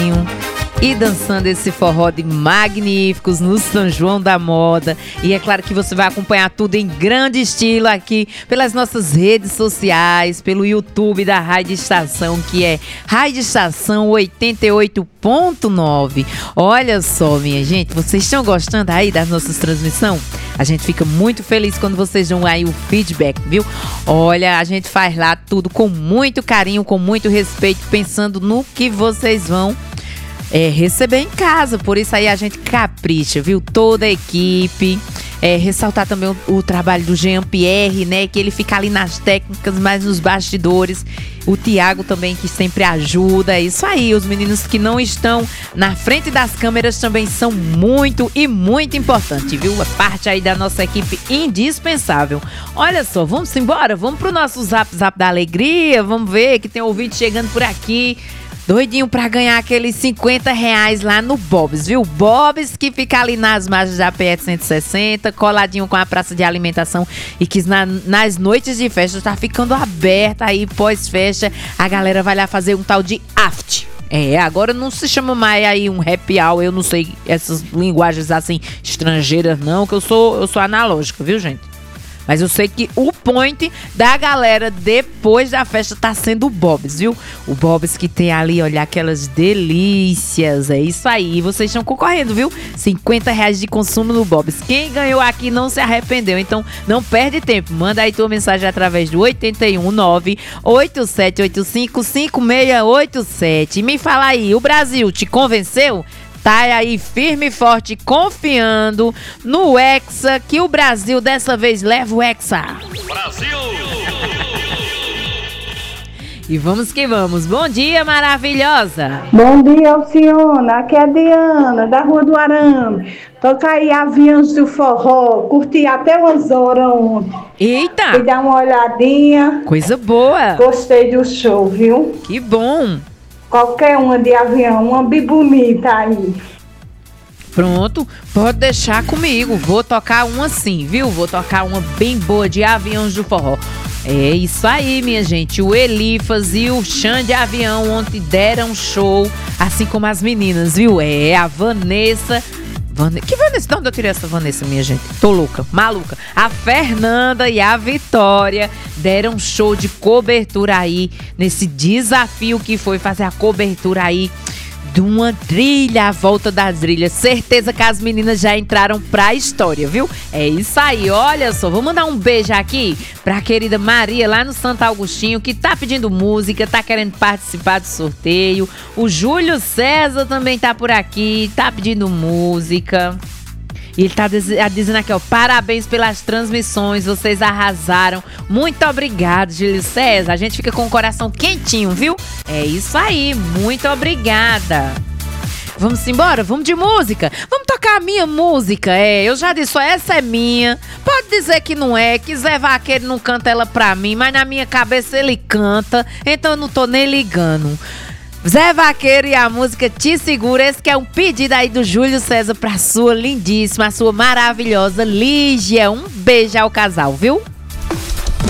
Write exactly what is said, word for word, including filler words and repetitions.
e dançando esse forró de magníficos no São João da Moda. E é claro que você vai acompanhar tudo em grande estilo aqui pelas nossas redes sociais, pelo YouTube da Rádio Estação, que é Rádio Estação oitenta e oito ponto nove. Olha só, minha gente, vocês estão gostando aí das nossas transmissões? A gente fica muito feliz quando vocês dão aí o feedback, viu? Olha, a gente faz lá tudo com muito carinho, com muito respeito, pensando no que vocês vão É, receber em casa, por isso aí a gente capricha, viu? Toda a equipe. É, ressaltar também o, o trabalho do Jean Pierre, né? Que ele fica ali nas técnicas, mas nos bastidores. O Tiago também, que sempre ajuda. É isso aí, os meninos que não estão na frente das câmeras também são muito e muito importantes, viu? É parte aí da nossa equipe indispensável. Olha só, vamos embora? Vamos pro nosso Zap Zap da Alegria. Vamos ver que tem ouvinte chegando por aqui. Doidinho pra ganhar aqueles cinquenta reais lá no Bob's, viu? Bob's, que fica ali nas margens da P S cento e sessenta, coladinho com a praça de alimentação, e que na, nas noites de festa tá ficando aberta aí, pós-festa, a galera vai lá fazer um tal de aft. É, agora não se chama mais aí um happy hour, eu não sei essas linguagens assim estrangeiras não, que eu sou, eu sou analógica, viu, gente? Mas eu sei que o point da galera depois da festa tá sendo o Bob's, viu? O Bob's que tem ali, olha, aquelas delícias. É isso aí. Vocês estão concorrendo, viu? cinquenta reais de consumo no Bob's. Quem ganhou aqui não se arrependeu. Então, não perde tempo. Manda aí tua mensagem através do oito um nove, oito sete oito cinco, cinco seis oito sete. Me fala aí, o Brasil te convenceu? Tá aí firme e forte, confiando no Hexa, que o Brasil dessa vez leva o Hexa. Brasil! E vamos que vamos. Bom dia, maravilhosa! Bom dia, Alciona. Aqui é a Diana, da Rua do Arame. Toca aí Aviões do Forró. Curti até umas horas ontem. Eita! E dá uma olhadinha. Coisa boa! Gostei do show, viu? Que bom! Qualquer uma de avião, uma bem bonita aí. Pronto, pode deixar comigo. Vou tocar uma sim, viu? Vou tocar uma bem boa de Aviões do Forró. É isso aí, minha gente. O Elifas e o Xande de Avião ontem deram show, assim como as meninas, viu? É, a Vanessa... Van... Que Vanessa? De onde eu tirei essa Vanessa, minha gente? Tô louca, maluca. A Fernanda e a Vitória deram show de cobertura aí, nesse desafio que foi fazer a cobertura aí de uma trilha, a volta das trilhas. Certeza que as meninas já entraram pra história, viu? É isso aí, olha só. Vou mandar um beijo aqui pra querida Maria, lá no Santo Agostinho, que tá pedindo música, tá querendo participar do sorteio. O Júlio César também tá por aqui, tá pedindo música. E ele tá dizendo aqui, ó, parabéns pelas transmissões, vocês arrasaram. Muito obrigado, Júlio César. A gente fica com o coração quentinho, viu? É isso aí, muito obrigada. Vamos embora? Vamos de música? Vamos tocar a minha música, é. Eu já disse, ó, essa é minha. Pode dizer que não é, que Zé Vaqueiro não canta ela pra mim, mas na minha cabeça ele canta, então eu não tô nem ligando. Zé Vaqueiro e a música Te Segura, esse que é um pedido aí do Júlio César pra sua lindíssima, sua maravilhosa Lígia. Um beijo ao casal, viu?